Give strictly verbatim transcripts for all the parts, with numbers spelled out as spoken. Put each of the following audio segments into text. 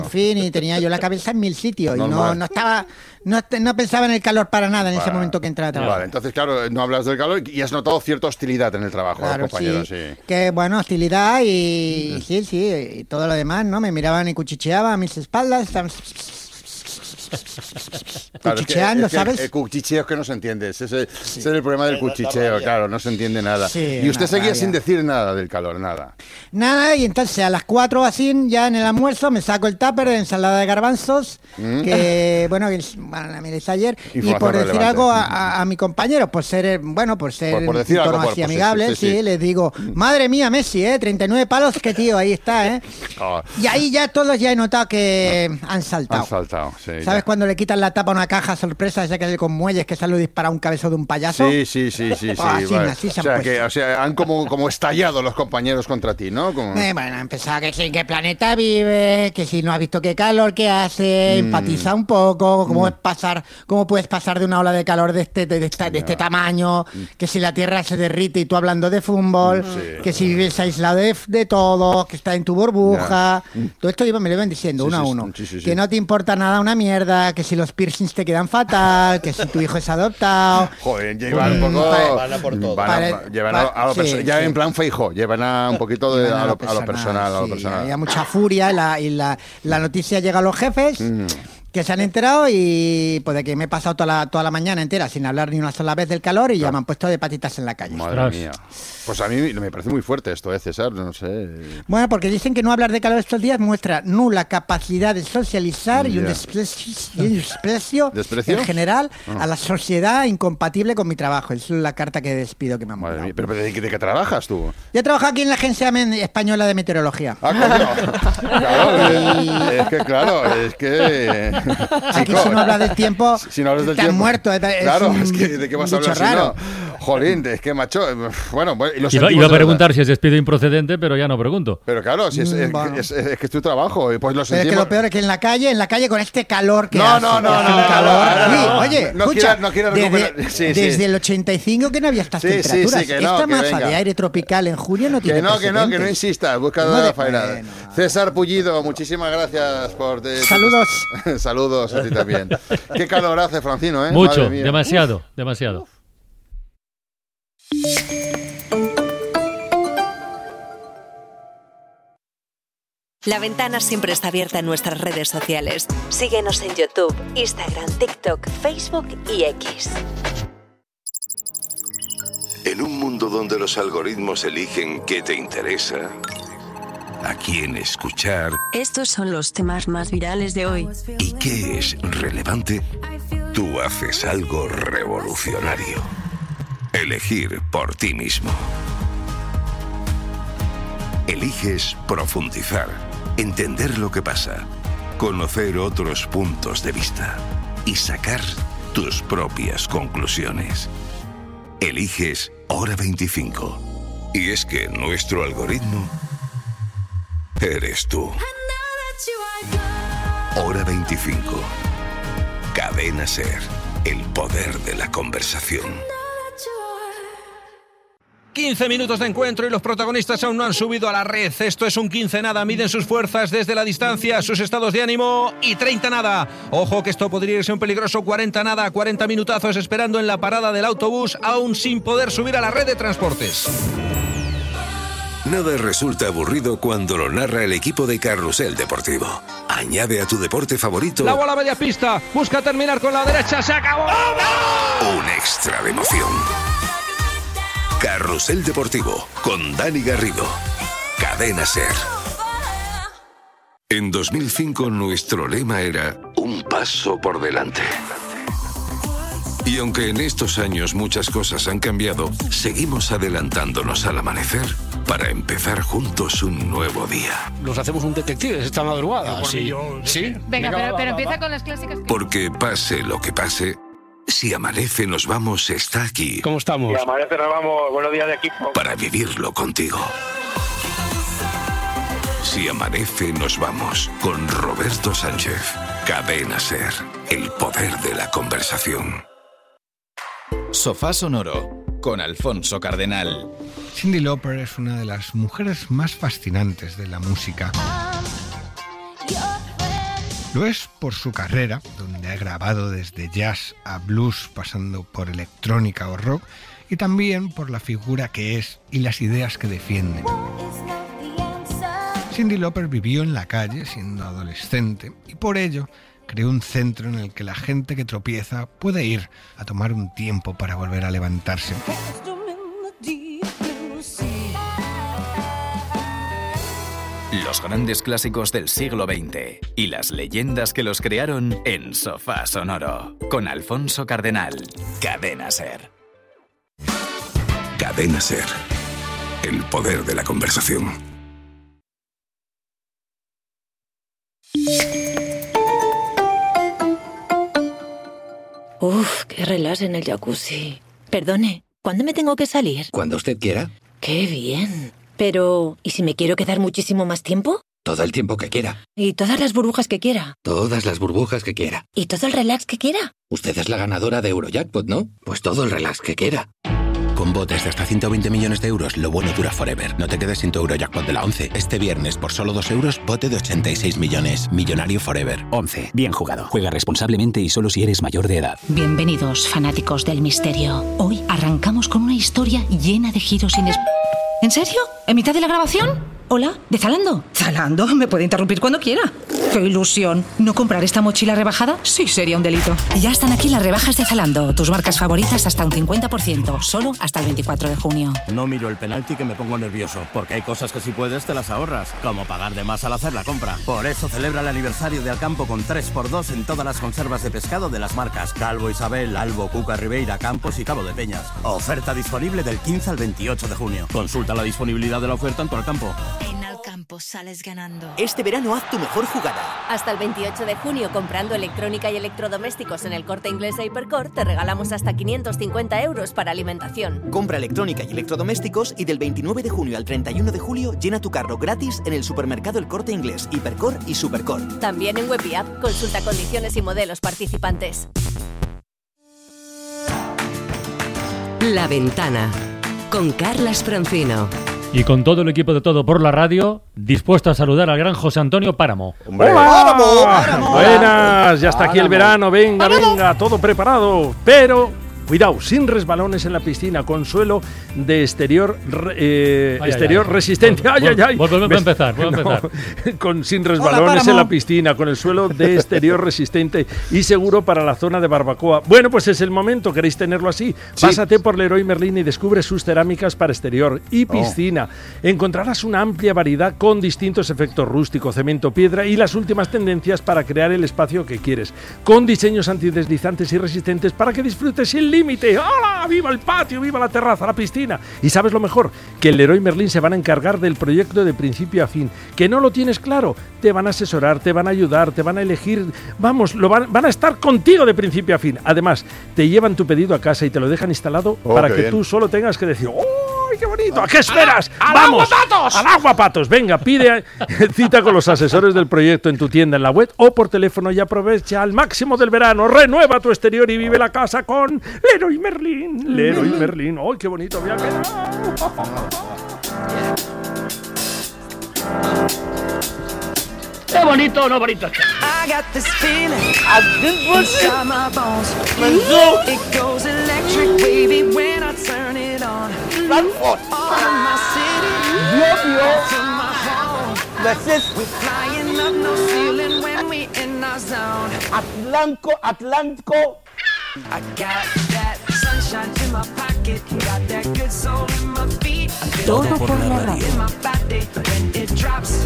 En fin, y tenía yo la cabeza en mil sitios. Normal. Y no, no estaba... No, no pensaba en el calor para nada en vale. ese momento que entraba a trabajar. Vale, entonces, claro, no hablas del calor y has notado cierta hostilidad en el trabajo, claro, los compañeros, sí. sí. Que, bueno, hostilidad y... Mm. Sí, sí, y todo lo demás, ¿no? Me miraban y cuchicheaban a mis espaldas, estaban... Claro, cuchicheando, es que, es que ¿sabes? El, el cuchicheo es que no se entiende. Ese, ese sí. es el problema del cuchicheo, claro, no se entiende nada. Sí, y usted seguía rabia. sin decir nada del calor, nada. Nada, y entonces a las cuatro así, ya en el almuerzo, me saco el tupper de ensalada de garbanzos, mm. que, bueno, bueno, la miré ayer, y por decir relevante. algo a, a, a mi compañero, por ser, bueno, por ser por, por decir un tono algo, así por, amigable, sí, sí, sí, les digo, madre mía, Messi, ¿eh? treinta y nueve palos, que tío, ahí está, ¿eh? Oh. Y ahí ya todos ya he notado que no. han saltado. Han saltado, sí. ¿Sabes ya. cuando le quitan la tapa a una caja sorpresa, esa que con muelles que sale disparado un cabezo de un payaso? Sí, sí, sí, sí. Oh, así, sí vale. así se o, sea, han que, o sea, han como, como estallado los compañeros contra ti, ¿no? Como... Eh, bueno, han pensado que sí, en qué planeta vive, que si no has visto qué calor que hace, mm. empatiza un poco, cómo mm. es pasar, cómo puedes pasar de una ola de calor de este, de, de esta, de este tamaño, mm. que si la Tierra se derrite y tú hablando de fútbol, sí. que si vives aislado de, de todo, que estás en tu burbuja, mm. todo esto me lo iban diciendo sí, uno sí, a uno, sí, sí, sí. que no te importa nada una mierda, que si los piercings te quedan fatal, que si tu hijo es adoptado. Joder, llevan un poco... Van a por todo. Van a, Para, llevan a, a lo sí, perso- ya sí. en plan Feijóo, llevan a un poquito de, a, lo, a lo personal. A lo sí, personal. Había mucha furia y la, y la, la noticia llega a los jefes... Mm. que se han enterado y pues de que me he pasado toda la, toda la mañana entera sin hablar ni una sola vez del calor y claro. ya me han puesto de patitas en la calle. Madre mía. Pues a mí me parece muy fuerte esto, ¿eh, César? No sé. Bueno, porque dicen que no hablar de calor estos días muestra nula capacidad de socializar yeah. y un desprecio, y un desprecio, ¿Desprecio? en general oh. a la sociedad incompatible con mi trabajo. Esa es la carta que despido que me han mandado. ¿Pero de, de qué trabajas tú? Yo trabajo aquí en la Agencia Española de Meteorología. Ah, coño. Claro, y... es que claro, es que... Aquí si no hablas del tiempo, si no hablas del te tiempo. has muerto. Es claro, un, es que ¿de qué vas a hablar raro. si no? Jolín, es que macho, bueno, los iba, iba a preguntar si es despido improcedente, pero ya no pregunto. Pero claro, si es, es, bueno. es, es, es que es tu trabajo, y pues lo sentimos. Es que lo peor es que en la calle, en la calle con este calor que no, hace. No, no, no, no, calor. no, no, no. Oye, no escucha, quiero, no quiero recuperar. Desde, sí, desde sí. el ochenta y cinco que no había estas sí, temperaturas. Sí, sí, que no, Esta que masa venga. de aire tropical en julio no tiene Que no, que no, que no insistas, busca de la faena. Bueno. César Pullido, muchísimas gracias por... De, Saludos. Saludos a ti también. Qué calor hace, Francino, ¿eh? Mucho, demasiado, Uf. demasiado. La Ventana siempre está abierta en nuestras redes sociales. Síguenos en YouTube, Instagram, TikTok, Facebook y X. En un mundo donde los algoritmos eligen qué te interesa, a quién escuchar... Estos son los temas más virales de hoy. ¿Y qué es relevante? Tú haces algo revolucionario. Elegir por ti mismo. Eliges profundizar, entender lo que pasa, conocer otros puntos de vista y sacar tus propias conclusiones. Eliges Hora veinticinco. Y es que nuestro algoritmo eres tú. Hora veinticinco. Cadena Ser. El poder de la conversación. quince minutos de encuentro y los protagonistas aún no han subido a la red. Esto es un quince nada. Miden sus fuerzas desde la distancia, sus estados de ánimo y treinta nada. Ojo que esto podría irse un peligroso cuarenta nada. cuarenta minutazos esperando en la parada del autobús aún sin poder subir a la red de transportes. Nada resulta aburrido cuando lo narra el equipo de Carrusel Deportivo. Añade a tu deporte favorito... La bola media pista. Busca terminar con la derecha. ¡Se acabó! Un extra de emoción. Carrusel Deportivo, con Dani Garrido. Cadena Ser. En dos mil cinco nuestro lema era un paso por delante. Y aunque en estos años muchas cosas han cambiado, seguimos adelantándonos al amanecer para empezar juntos un nuevo día. Nos hacemos un detective esta madrugada. Sí. Yo... ¿Sí? Venga, pero, pero empieza con las clásicas. Que... Porque pase lo que pase... Si amanece nos vamos está aquí. ¿Cómo estamos? Si amanece nos vamos, buenos días de equipo. Para vivirlo contigo. Si amanece nos vamos con Roberto Sánchez. Cadena Ser, el poder de la conversación. Sofá Sonoro con Alfonso Cardenal. Cyndi Lauper es una de las mujeres más fascinantes de la música. Lo es por su carrera, donde ha grabado desde jazz a blues, pasando por electrónica o rock, y también por la figura que es y las ideas que defiende. Cyndi Lauper vivió en la calle siendo adolescente y por ello creó un centro en el que la gente que tropieza puede ir a tomar un tiempo para volver a levantarse. Los grandes clásicos del siglo veinte y las leyendas que los crearon en Sofá Sonoro, con Alfonso Cardenal. Cadena SER. Cadena SER. El poder de la conversación. Uf, qué relax en el jacuzzi. Perdone, ¿cuándo me tengo que salir? Cuando usted quiera. ¡Qué bien! Pero, ¿y si me quiero quedar muchísimo más tiempo? Todo el tiempo que quiera. ¿Y todas las burbujas que quiera? Todas las burbujas que quiera. ¿Y todo el relax que quiera? Usted es la ganadora de Eurojackpot, ¿no? Pues todo el relax que quiera. Con botes de hasta ciento veinte millones de euros, lo bueno dura forever. No te quedes sin tu Eurojackpot de la once. Este viernes, por solo dos euros, bote de ochenta y seis millones. Millonario forever. once. Bien jugado. Juega responsablemente y solo si eres mayor de edad. Bienvenidos, fanáticos del misterio. Hoy arrancamos con una historia llena de giros inesp... ¿En serio? ¿En mitad de la grabación? Hola, ¿de Zalando? ¿Zalando? Me puede interrumpir cuando quiera. ¡Qué ilusión! ¿No comprar esta mochila rebajada? Sí, sería un delito. Ya están aquí las rebajas de Zalando. Tus marcas favoritas hasta un cincuenta por ciento. Solo hasta el veinticuatro de junio. No miro el penalti que me pongo nervioso. Porque hay cosas que si puedes te las ahorras. Como pagar de más al hacer la compra. Por eso celebra el aniversario de Alcampo con tres por dos en todas las conservas de pescado de las marcas Calvo Isabel, Albo, Cuca, Ribeira, Campos y Cabo de Peñas. Oferta disponible del quince al veintiocho de junio. Consulta la disponibilidad de la oferta en tu Alcampo. En Alcampo sales ganando. Este verano haz tu mejor jugada. Hasta el veintiocho de junio, comprando electrónica y electrodomésticos en el Corte Inglés e Hipercor, te regalamos hasta quinientos cincuenta euros para alimentación. Compra electrónica y electrodomésticos y del veintinueve de junio al treinta y uno de julio llena tu carro gratis en el supermercado El Corte Inglés, Hipercor y Supercor. También en web y app. Consulta condiciones y modelos participantes. La Ventana, con Carlas Francino. Y con todo el equipo de Todo por la Radio, dispuesto a saludar al gran José Antonio Páramo. ¡Hola! ¡Páramo! ¡Páramo! Buenas, ya está aquí el verano, venga, ¡Páramo! venga, todo preparado, pero... Cuidado, sin resbalones en la piscina, con suelo de exterior eh, ay, exterior ay, ay. resistente. Ay, ay, ay. Volvemos a empezar, volvemos a empezar. No, con sin resbalones Hola, en la piscina, con el suelo de exterior resistente y seguro para la zona de barbacoa. Bueno, pues es el momento, ¿queréis tenerlo así? Sí. Pásate por Leroy Merlin y descubre sus cerámicas para exterior y piscina. Oh. Encontrarás una amplia variedad con distintos efectos rústico, cemento, piedra y las últimas tendencias para crear el espacio que quieres. Con diseños antideslizantes y resistentes para que disfrutes sin límite. ¡Hola! ¡Viva el patio! ¡Viva la terraza! ¡La piscina! Y sabes lo mejor, que el Leroy Merlin se van a encargar del proyecto de principio a fin. ¿Que no lo tienes claro? Te van a asesorar, te van a ayudar, te van a elegir. Vamos, lo van, van a estar contigo de principio a fin. Además, te llevan tu pedido a casa y te lo dejan instalado oh, para que bien. tú solo tengas que decir ¡oh, qué bonito! ¿A qué esperas? ¡Al, al ¡Vamos! ¡Aguapatos! ¡Al aguapatos! Venga, pide cita con los asesores del proyecto en tu tienda, en la web o por teléfono y aprovecha al máximo del verano. Renueva tu exterior y vive la casa con Leroy Merlin. Leroy Merlin. ¡Ay, qué bonito me ha quedado! ¡Qué bonito, no bonito! I got this feeling inside my bones. It goes electric wavy when I turn it on. All of my city, to my home. We're flying up no ceiling when we in our zone. Atlántico, Atlántico. I got that sunshine in my pocket, got that good soul in my feet. Todo por la radio. In my body when it drops.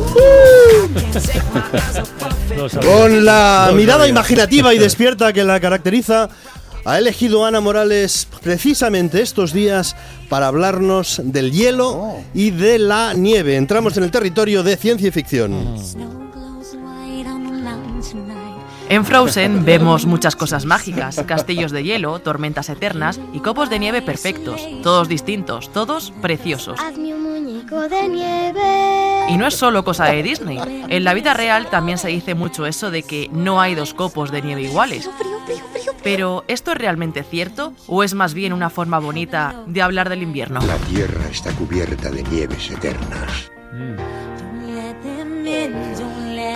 Con la mirada imaginativa y despierta que la caracteriza, ha elegido Ana Morales precisamente estos días para hablarnos del hielo oh. y de la nieve. Entramos en el territorio de ciencia y ficción. Mm. En Frozen vemos muchas cosas mágicas, castillos de hielo, tormentas eternas y copos de nieve perfectos, todos distintos, todos preciosos. Hazme un muñeco de nieve. Y no es solo cosa de Disney. En la vida real también se dice mucho eso de que no hay dos copos de nieve iguales. Pero, ¿esto es realmente cierto? ¿O es más bien una forma bonita de hablar del invierno? La tierra está cubierta de nieves eternas. Mm.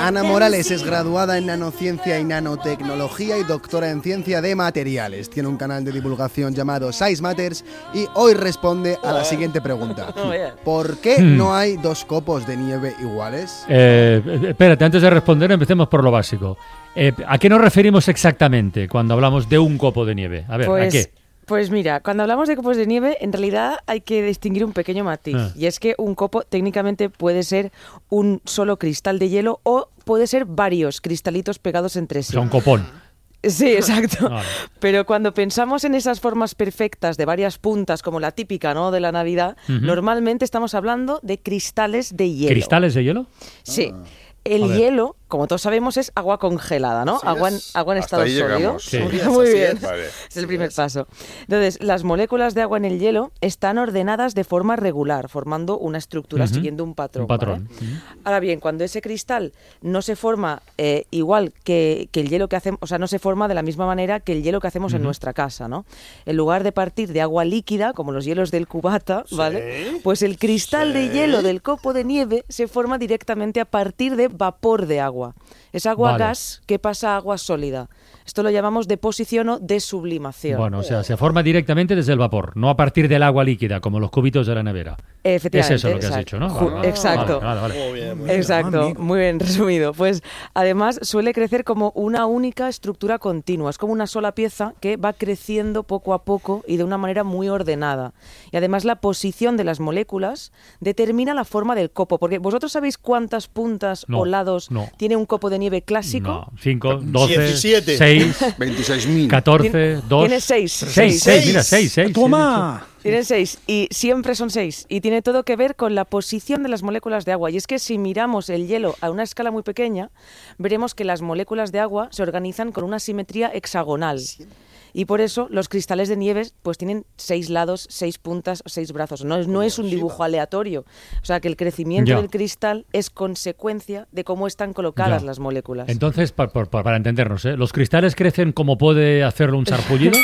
Ana Morales es graduada en nanociencia y nanotecnología y doctora en ciencia de materiales. Tiene un canal de divulgación llamado Size Matters y hoy responde a la siguiente pregunta. ¿Por qué Hmm. no hay dos copos de nieve iguales? Eh, espérate, antes de responder empecemos por lo básico. Eh, ¿A qué nos referimos exactamente cuando hablamos de un copo de nieve? A ver, Pues, ¿a qué? Pues mira, cuando hablamos de copos de nieve, en realidad hay que distinguir un pequeño matiz. Ah. Y es que un copo técnicamente puede ser un solo cristal de hielo o puede ser varios cristalitos pegados entre sí. O sea, un copón. Sí, exacto. Vale. Pero cuando pensamos en esas formas perfectas de varias puntas, como la típica, ¿no?, de la Navidad, Ujú. normalmente estamos hablando de cristales de hielo. ¿Cristales de hielo? Sí. A El ver. hielo, como todos sabemos, es agua congelada, ¿no? Así agua en, es. agua en Hasta estado ahí sólido. llegamos. Sí. Muy, Así muy es. bien. Vale. Es el primer paso. Entonces, las moléculas de agua en el hielo están ordenadas de forma regular, formando una estructura Ujú. siguiendo un patrón. Un patrón. ¿vale? Ahora bien, cuando ese cristal no se forma eh, igual que, que el hielo que hacemos, o sea, no se forma de la misma manera que el hielo que hacemos en Ujú. nuestra casa, ¿no? En lugar de partir de agua líquida, como los hielos del cubata, ¿vale? Pues el cristal de hielo del copo de nieve se forma directamente a partir de vapor de agua. Es agua Vale. gas que pasa a agua sólida. Esto lo llamamos deposición o desublimación. Bueno, o sea, se forma directamente desde el vapor, no a partir del agua líquida, como los cubitos de la nevera. Efectivamente. Es eso lo que has exacto. dicho, ¿no? Ju- Vale, vale. Exacto. Vale, vale, vale. Muy bien, muy bien. Exacto, Amigo. muy bien resumido. Pues además suele crecer como una única estructura continua, es como una sola pieza que va creciendo poco a poco y de una manera muy ordenada. Y además la posición de las moléculas determina la forma del copo, porque ¿vosotros sabéis cuántas puntas No, o lados no. tiene un copo de nieve clásico? No, cinco, doce, diecisiete. seis, veintiséis mil. catorce, dos... Tiene seis. Seis, Seis. seis, mira, seis, seis. ¡Toma! Tienen seis y siempre son seis y tiene todo que ver con la posición de las moléculas de agua. Y es que si miramos el hielo a una escala muy pequeña, veremos que las moléculas de agua se organizan con una simetría hexagonal. Y por eso los cristales de nieve pues tienen seis lados, seis puntas, seis brazos. No es, no es un dibujo aleatorio. O sea que el crecimiento Ya. del cristal es consecuencia de cómo están colocadas Ya. las moléculas. Entonces, pa- pa- pa- para entendernos, ¿eh? ¿Los cristales crecen como puede hacerlo un sarpullido?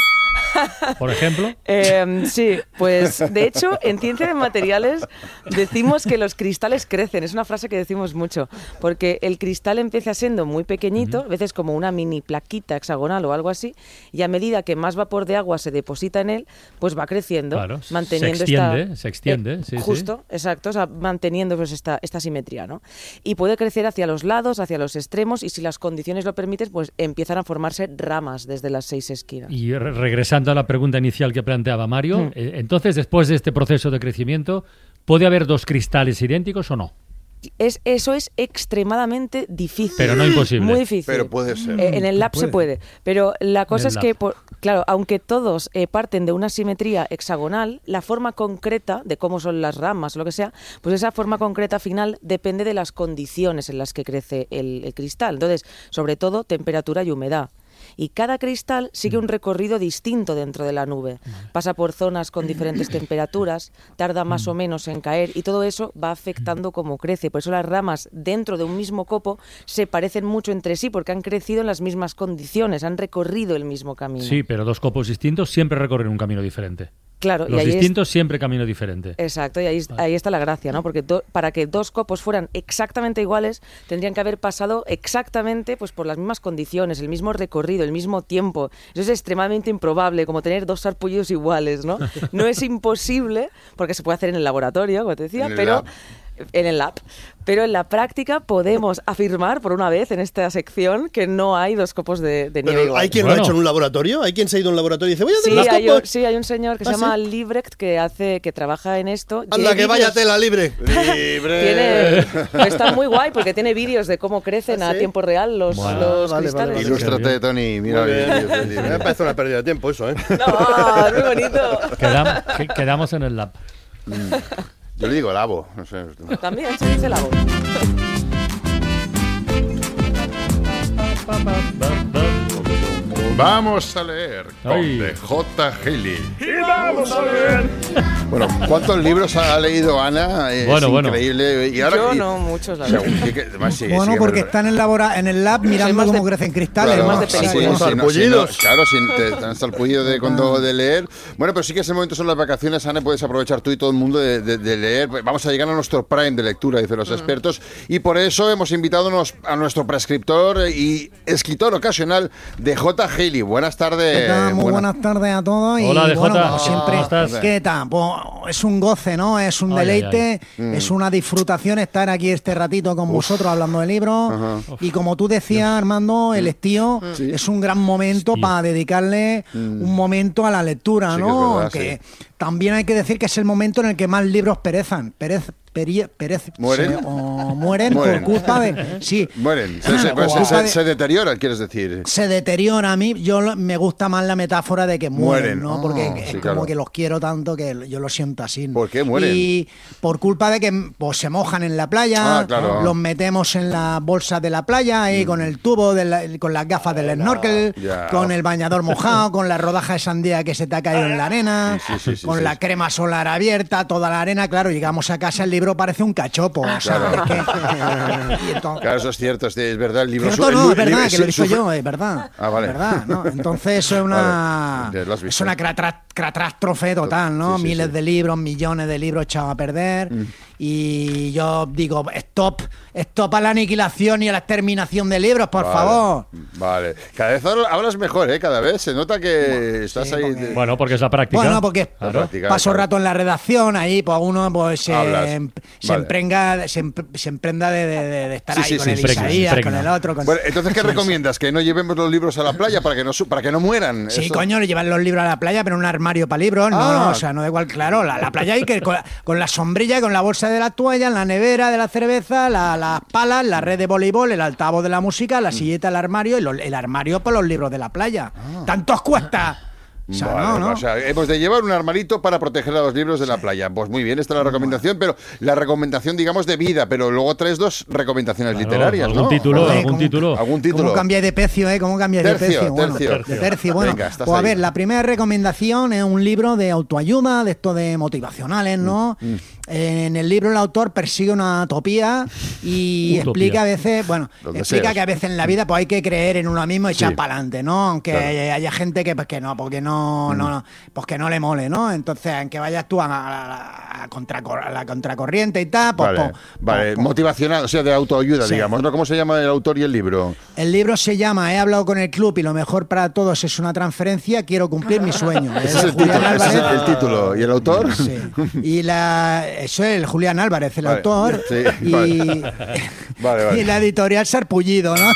Por ejemplo. Eh, sí, pues de hecho en ciencia de materiales decimos que los cristales crecen, es una frase que decimos mucho, porque el cristal empieza siendo muy pequeñito, a veces como una mini plaquita hexagonal o algo así, y a medida que más vapor de agua se deposita en él, pues va creciendo, Claro, se manteniendo extiende, esta... se extiende, sí, sí. Justo, exacto, o sea, manteniendo pues esta, esta simetría, ¿no? Y puede crecer hacia los lados, hacia los extremos, y si las condiciones lo permiten, pues empiezan a formarse ramas desde las seis esquinas. Y re- regresando a la pregunta inicial que planteaba Mario, Mm. eh, entonces, después de este proceso de crecimiento, ¿puede haber dos cristales idénticos o no? Es, eso es extremadamente difícil. Pero no imposible. Muy difícil. Pero puede ser. Eh, en el lab se puede. Pero la cosa En es el que, lab. por- claro, aunque todos eh, parten de una simetría hexagonal, la forma concreta de cómo son las ramas o lo que sea, pues esa forma concreta final depende de las condiciones en las que crece el, el cristal. Entonces, sobre todo, temperatura y humedad. Y cada cristal sigue un recorrido distinto dentro de la nube. Pasa por zonas con diferentes temperaturas, tarda más o menos en caer y todo eso va afectando cómo crece. Por eso las ramas dentro de un mismo copo se parecen mucho entre sí porque han crecido en las mismas condiciones, han recorrido el mismo camino. Sí, pero dos copos distintos siempre recorren un camino diferente. Claro, y Los ahí es- distintos siempre camino diferente. Exacto, y ahí, ahí está la gracia, ¿no? Porque do- para que dos copos fueran exactamente iguales, tendrían que haber pasado exactamente pues, por las mismas condiciones, el mismo recorrido, el mismo tiempo. Eso es extremadamente improbable, como tener dos sarpullidos iguales, ¿no? No es imposible, porque se puede hacer en el laboratorio, como te decía, En el pero... lab. En el lab. Pero en la práctica podemos afirmar, por una vez en esta sección, que no hay dos copos de, de nieve Pero iguales. ¿hay quien lo ha hecho en un laboratorio? ¿Hay quien se ha ido a un laboratorio y dice, voy a hacer Sí dos hay, copos? un, sí, hay un señor que ¿Ah, se llama sí? Liebrecht que hace, que trabaja en esto. Anda, Tiene que vaya vídeos- tela libre. Libre. Tiene, está muy guay porque tiene vídeos de cómo crecen ¿Ah, a sí? tiempo real los, Bueno, los vale, cristales. vale, vale. Ilústrate, Tony. Mira, Muy bien. bien, bien, bien. Me parece una pérdida de tiempo eso, ¿eh? No, muy bonito. Quedam- que- quedamos en el lab. Mm. Yo le digo labo. No sé. También se dice la voz. Vamos a leer con Ay. D J. Haley. Y vamos a leer. Bueno, ¿cuántos libros ha leído Ana? Es Bueno, bueno. increíble. Y ahora, Yo y- no, muchos, la Según verdad. que- que- además, sí, Bueno, sí, porque es verdad. están en, labora, en el lab mirando más cómo de- crecen cristales. Claro, ¿no? de sí, películas. sí, sí, no, Sarpullidos. sí, no, claro, sin te, te han sarpullido de cuando de leer. Bueno, pero sí que ese momento son las vacaciones, Ana, puedes aprovechar tú y todo el mundo de, de- de leer. Vamos a llegar a nuestro prime de lectura, dicen los expertos, y por eso hemos invitado unos- a nuestro prescriptor y escritor ocasional, D J. Haley. Buenas tardes. ¿Qué tal? Muy Buena- buenas tardes a todos. Y Hola, D J. bueno, como siempre, ¿Cómo estás? ¿qué tal? Pues es un goce, ¿no? Es un Ay, deleite, ay, ay. es una disfrutación estar aquí este ratito con vosotros hablando de libros. Ajá. Y como tú decías, Armando, el estío Sí. es un gran momento Sí. para dedicarle un momento a la lectura, Sí que ¿no? es verdad, Que sí. también hay que decir que es el momento en el que más libros perezan. Perez, perie- perez, ¿Mueren? se- o mueren, Mueren. por culpa de... Sí. Mueren, se, se- Por se- culpa se- de- se deterioran, quieres decir. se deteriora a mí. Yo lo- me gusta más la metáfora de que mueren, Mueren. ¿no? Ah, Porque es sí, como claro. que los quiero tanto que yo lo siento así. ¿Por qué mueren? Y por culpa de que pues, se mojan en la playa, Ah, claro. los metemos en las bolsas de la playa y con el tubo, de la- con las gafas del snorkel, Ya. con el bañador mojado, con la rodaja de sandía que se te ha caído en la arena, Sí, sí, sí, con sí, la sí. crema solar abierta, toda la arena. Claro, llegamos a casa, el libro parece un cachopo. O sea, Claro. es que- y entonces- Claro, eso es cierto, es, es verdad. El libro Cierto, su- el no, li- es verdad, libro- que lo he sí, dicho sufre- yo, es verdad. Ah, vale. Es verdad, ¿no? Entonces eso es una, Vale, lo has visto. es una cratra- catástrofe total, ¿no? Sí, sí, Miles sí. de libros, millones de libros echados a perder. Y yo digo, stop, stop a la aniquilación y a la exterminación de libros, por Vale, favor. Vale. Cada vez habl- hablas mejor, ¿eh? Cada vez se nota que estás sí, ahí. porque- de- Bueno, porque es la práctica. Bueno, porque La práctica, paso claro. rato en la redacción, ahí pues uno pues se, Hablas. em- se Vale. emprenga, se, em- se emprenda de, de- de- de estar Sí, ahí sí, con sí, el impregna, Isaías, impregna. con el otro. Con... Bueno, entonces, ¿qué recomiendas? ¿Que no llevemos los libros a la playa para que no, su- para que no mueran? Sí, Eso- coño, le llevan los libros a la playa, pero en un armario para libros, no, Ah. no, o sea, no da igual, claro, la, la playa hay que con la, con la sombrilla, con la bolsa de la toalla, la nevera de la cerveza, la- las palas, la red de voleibol, el altavoz de la música, la silleta del armario y los- el armario para los libros de la playa. ¿Tanto os cuesta? O sea, Vale, no, no. o sea, hemos de llevar un armarito para proteger a los libros de la playa. Pues muy bien, esta es la recomendación, pero la recomendación, digamos, de vida, pero luego traes dos recomendaciones Claro, literarias, algún ¿no? título, Joder, algún ¿cómo- título. ¿Algún título? ¿Cómo cambiáis de pecio, eh? ¿Cómo cambiáis de Tercio, pecio? Bueno, tercio. de tercio, bueno. Venga, estás pues a ahí. ver, la primera recomendación es un libro de autoayuda, de esto de motivacionales, ¿no? Mm, En el libro el autor persigue una utopía y Utopía. explica a veces, bueno, Los explica deseos. que a veces en la vida pues hay que creer en uno mismo y echar Sí. para adelante, ¿no? Aunque Claro. haya, haya gente que pues que no, porque no, no, no, pues que no le mole, ¿no? Entonces, en que vayas tú a, a- a contracor- a la contracorriente y tal, pues, Vale, pues, vale, pues, pues, motivacional, o sea, de autoayuda, Sí. digamos, ¿no? ¿Cómo se llama el autor y el libro? El libro se llama He hablado con el club y lo mejor para todos es una transferencia, quiero cumplir mi sueño. Ese Es es de el título, Julián ese es el, Álvarez. el título. ¿Y el autor? Sí. Y la, eso es el Julián Álvarez, el Vale, autor. sí, y, vale. Vale, vale. y la editorial Sarpullido, ¿no?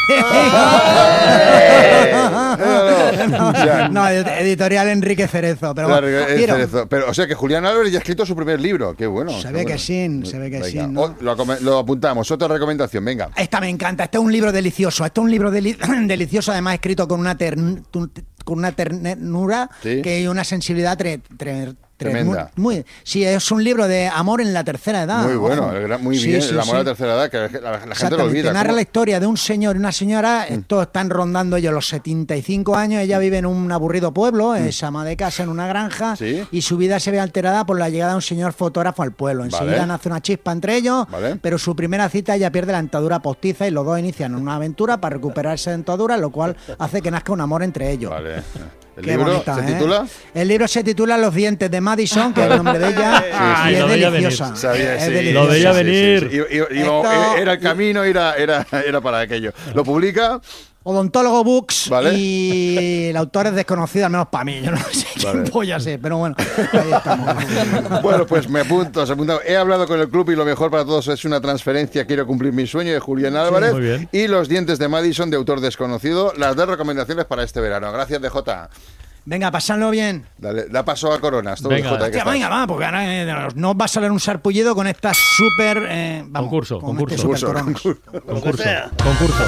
no, Ya. no, editorial Enrique Cerezo. Pero Claro, bueno, es quiero- Cerezo. Pero, o sea que Julián Álvarez ya ha escrito su primer libro. Qué bueno. Se qué ve bueno. que sí, se ve que Venga, sí, ¿no? o- lo, acome- lo apuntamos. Otra recomendación, venga. Esta me encanta, este es un libro delicioso, este es un libro deli- delicioso, además escrito con una, tern- tu- con una ternura Sí. que y una sensibilidad tre- tre- tre- Tremenda. Muy, muy- sí, es un libro de amor en la tercera edad. Muy bueno, ojo. el gran- muy Sí, bien. sí, el amor sí. a la tercera edad, que la, la gente lo Exactamente, olvida. narra ¿Cómo? la historia de un señor y una señora, estos están rondando ellos los setenta y cinco años, ella vive en un aburrido pueblo, es ama de casa en una granja, Sí. y su vida se ve alterada por la llegada de un señor fotógrafo al pueblo. Enseguida Vale. nace una chispa entre ellos, Vale. pero su primera cita ella pierde la dentadura postiza y los dos inician una aventura para recuperar esa dentadura, lo cual hace que nazca un amor entre ellos. Vale. ¿El Qué libro bonita, se ¿eh? titula? El libro se titula Los dientes de Madison, que es el nombre de ella, Ay, y es lo veía deliciosa. venir. Sabía, es sí, deliciosa. Lo veía sí, sí, venir. sí, sí. Iba- iba- Esto- Era el camino, era, era, era para aquello. Lo publica. Odontólogo Books, Vale. y el autor es desconocido, al menos para mí. Yo no sé quién Vale. polla sé, pero bueno, ahí estamos. Bueno, pues me apunto, se apunta. He hablado con el club y lo mejor para todos es una transferencia. Quiero cumplir mi sueño, de Julián Álvarez. muy bien. Y Los dientes de Madison, de autor desconocido. Las dos recomendaciones para este verano. Gracias, D J. Venga, pasadlo bien. Dale, da paso a Coronas. Todo Venga. D J, que Hostia, estás. venga, va, porque ahora eh, no os va a salir un sarpullido con esta súper... eh, vamos, Concurso, con concurso. este súper Concurso, Coronas. Concurso. Concurso.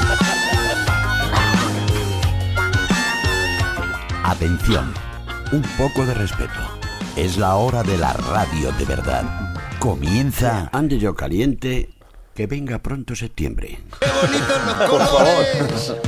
Atención, un poco de respeto. Es la hora de la radio de verdad. Comienza Ande yo caliente, que venga pronto septiembre. Por favor.